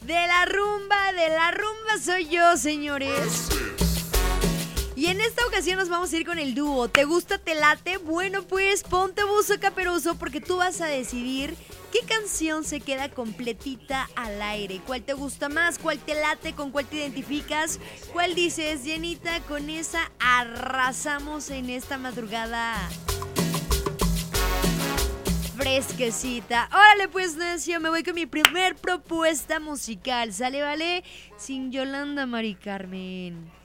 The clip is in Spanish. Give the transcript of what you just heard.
De la rumba soy yo, señores. Y en esta ocasión nos vamos a ir con el dúo. ¿Te gusta, te late? Bueno, pues ponte buzo caperuso porque tú vas a decidir qué canción se queda completita al aire. ¿Cuál te gusta más? ¿Cuál te late? ¿Con cuál te identificas? ¿Cuál dices, Jenita, con esa arrasamos en esta madrugada fresquecita? Órale pues, necio, me voy con mi primer propuesta musical. ¿Sale, vale? Sin Yolanda, Mari Carmen.